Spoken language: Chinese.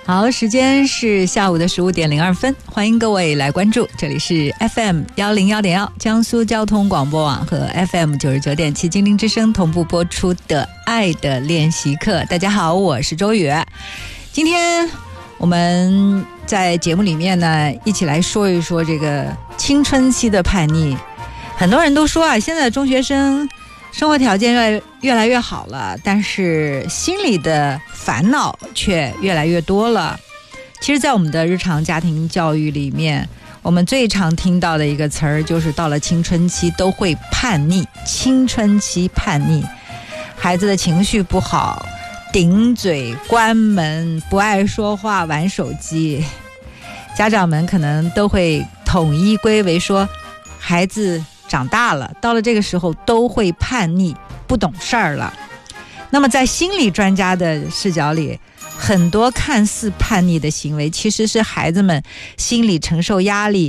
好，时间是下午的15点02分，欢迎各位来关注，这里是 FM 101.1江苏交通广播网和 FM 99.7金陵之声同步播出的爱的练习课。大家好，我是周宇。今天我们在节目里面呢，一起来说一说这个青春期的叛逆。很多人都说啊，现在的中学生生活条件越来越好了，但是心里的烦恼却越来越多了。其实在我们的日常家庭教育里面，我们最常听到的一个词儿就是到了青春期都会叛逆。青春期叛逆，孩子的情绪不好，顶嘴关门，不爱说话，玩手机。家长们可能都会统一归为说，孩子长大了，到了这个时候都会叛逆，不懂事儿了。那么在心理专家的视角里，很多看似叛逆的行为其实是孩子们心理承受压力